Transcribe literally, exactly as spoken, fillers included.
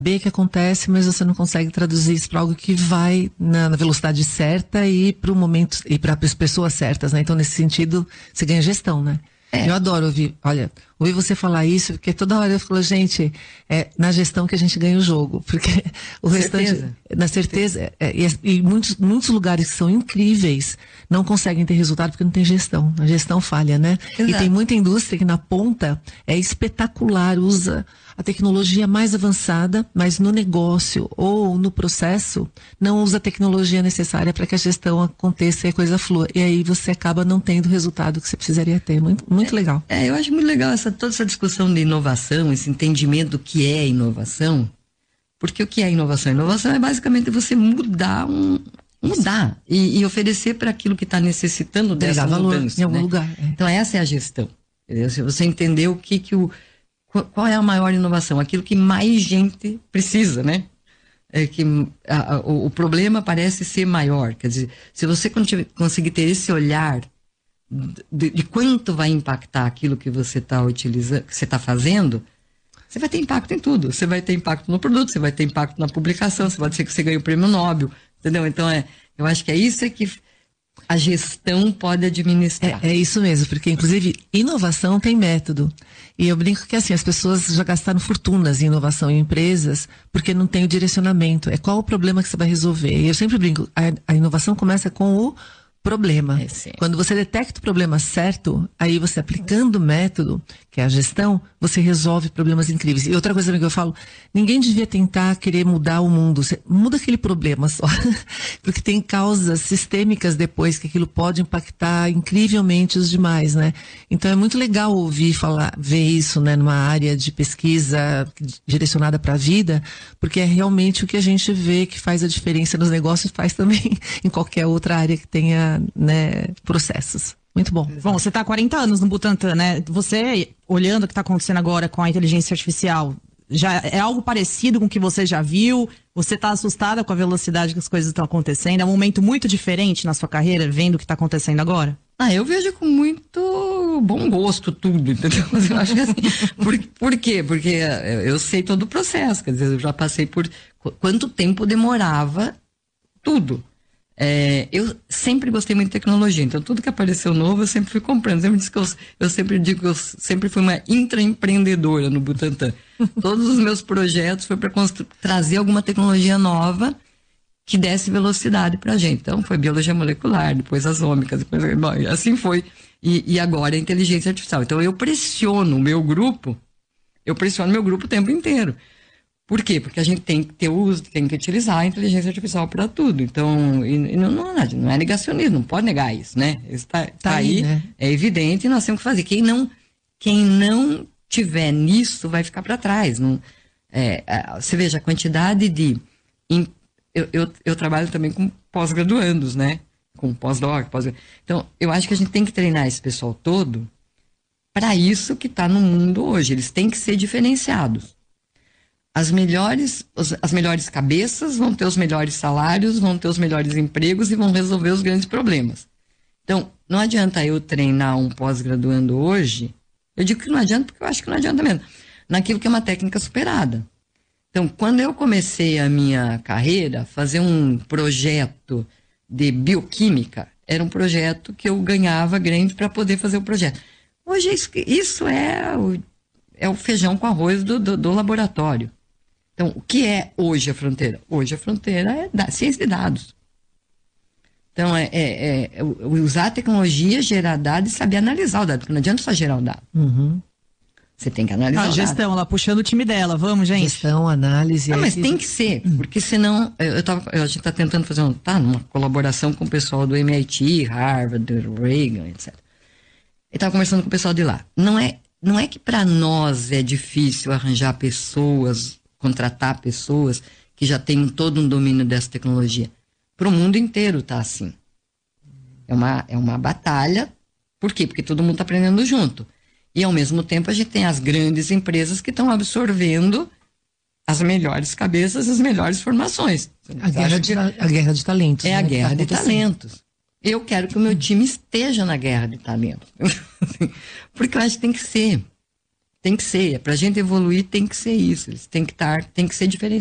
saber que acontece, mas você não consegue traduzir isso para algo que vai na, na velocidade certa e para o momento e para as pessoas certas, né? Então, nesse sentido, você ganha gestão, né? É. Eu adoro ouvir, olha, ouvir você falar isso, porque toda hora eu falo, gente, é na gestão que a gente ganha o jogo, porque o certeza. restante, na certeza, é, e, e muitos, muitos lugares que são incríveis não conseguem ter resultado porque não tem gestão, a gestão falha, né? Exato. E tem muita indústria que na ponta é espetacular, usa a tecnologia mais avançada, mas no negócio ou no processo não usa a tecnologia necessária para que a gestão aconteça e a coisa flua. E aí você acaba não tendo o resultado que você precisaria ter. Muito, muito é, legal. É, eu acho muito legal essa, toda essa discussão de inovação, esse entendimento do que é inovação. Porque o que é inovação? Inovação é basicamente você mudar um, mudar e, e oferecer para aquilo que está necessitando dessa valor mudança, em algum né? lugar. É. Então essa é a gestão. Entendeu? Se você entender o que que o qual é a maior inovação? Aquilo que mais gente precisa, né? É que a, a, o, o problema parece ser maior. Quer dizer, se você conseguir ter esse olhar de, de quanto vai impactar aquilo que você está utilizando, que você está fazendo, você vai ter impacto em tudo. Você vai ter impacto no produto, você vai ter impacto na publicação, você vai dizer que você ganha o prêmio Nobel, entendeu? Então, é, eu acho que é isso é que a gestão pode administrar. É, é isso mesmo, porque inclusive inovação tem método. E eu brinco que assim, as pessoas já gastaram fortunas em inovação em empresas porque não tem o direcionamento. É qual o problema que você vai resolver. E eu sempre brinco, a, a inovação começa com o problema. É, quando você detecta o problema certo, aí você aplicando o método, que é a gestão, você resolve problemas incríveis. E outra coisa também que eu falo, ninguém devia tentar querer mudar o mundo. Você muda aquele problema só. Porque tem causas sistêmicas depois que aquilo pode impactar incrivelmente os demais, né? Então é muito legal ouvir falar, ver isso, né, numa área de pesquisa direcionada para a vida, porque é realmente o que a gente vê que faz a diferença nos negócios, faz também em qualquer outra área que tenha, né, processos. Muito bom. Bom, você está há quarenta anos no Butantan, né? Você, olhando o que está acontecendo agora com a inteligência artificial, já é algo parecido com o que você já viu? Você está assustada com a velocidade que as coisas estão acontecendo? É um momento muito diferente na sua carreira, vendo o que está acontecendo agora? Ah, eu vejo com muito bom gosto tudo, entendeu? Eu acho que assim, por, por quê? Porque eu sei todo o processo, quer dizer, eu já passei por quanto tempo demorava tudo. É, eu sempre gostei muito de tecnologia, então tudo que apareceu novo eu sempre fui comprando. Eu sempre, disse que eu, eu sempre digo que eu sempre fui uma intraempreendedora no Butantan. Todos os meus projetos foi para trazer alguma tecnologia nova que desse velocidade para a gente. Então foi biologia molecular, depois as ômicas, depois, bom, assim foi. E, e agora a inteligência artificial. Então eu pressiono o meu grupo, eu pressiono meu grupo o tempo inteiro. Por quê? Porque a gente tem que ter uso, tem que utilizar a inteligência artificial para tudo. Então, e, e não, não, não é negacionismo, não pode negar isso, né? Isso tá, tá, tá aí, né? É evidente e nós temos que fazer. Quem não, quem não tiver nisso vai ficar para trás. Não, é, você veja a quantidade de... Em, eu, eu, eu trabalho também com pós-graduandos, né? Com pós-doc, pós Então, eu acho que a gente tem que treinar esse pessoal todo para isso que está no mundo hoje. Eles têm que ser diferenciados. As melhores, as melhores cabeças vão ter os melhores salários, vão ter os melhores empregos e vão resolver os grandes problemas. Então, não adianta eu treinar um pós-graduando hoje, eu digo que não adianta porque eu acho que não adianta mesmo, naquilo que é uma técnica superada. Então, quando eu comecei a minha carreira, fazer um projeto de bioquímica, era um projeto que eu ganhava grande para poder fazer o projeto. Hoje isso, isso é, o, é o feijão com arroz do, do, do laboratório. Então, o que é hoje a fronteira? Hoje a fronteira é da, ciência de dados. Então, é, é, é usar a tecnologia, gerar dados e saber analisar o dado, porque não adianta só gerar o dado. Uhum. Você tem que analisar ah, o gestão, dado. ela puxando o time dela, vamos, gente. Gestão, análise... Não, é mas que... tem que ser, porque senão... Eu tava, a gente está tentando fazer um, tá, uma colaboração com o pessoal do M I T, Harvard, Reagan, etcétera. Eu estava conversando com o pessoal de lá. Não é, não é que para nós é difícil arranjar pessoas... contratar pessoas que já tenham todo um domínio dessa tecnologia. Para o mundo inteiro está assim. É uma, é uma batalha. Por quê? Porque todo mundo está aprendendo junto. E, ao mesmo tempo, a gente tem as grandes empresas que estão absorvendo as melhores cabeças, as melhores formações. A guerra, de, a guerra de talentos. É né, a guerra tá de talentos. Eu quero que o meu time esteja na guerra de talentos. Porque eu acho que tem que ser. Tem que ser, para a gente evoluir tem que ser isso, eles têm que estar, tem que ser diferente.